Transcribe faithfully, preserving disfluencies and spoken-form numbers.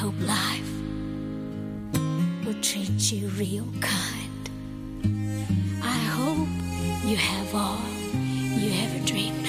hope life will treat you real kind. I hope you have all you ever dreamed